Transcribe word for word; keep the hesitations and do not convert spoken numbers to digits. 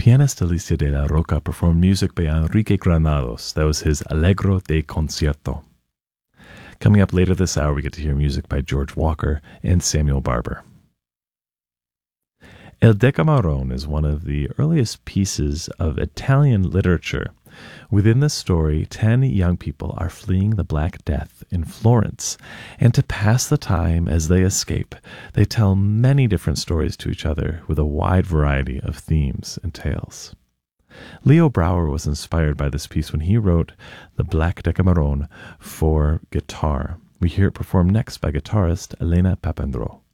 Pianist Alicia de la Roca performed music by Enrique Granados. That was his Allegro de Concierto. Coming up later this hour, we get to hear music by George Walker and Samuel Barber. El Decameron is one of the earliest pieces of Italian literature. Within this story, ten young people are fleeing the Black Death in Florence, and to pass the time as they escape, they tell many different stories to each other with a wide variety of themes and tales. Leo Brouwer was inspired by this piece when he wrote The Black Decameron for guitar. We hear it performed next by guitarist Elena Papandreou.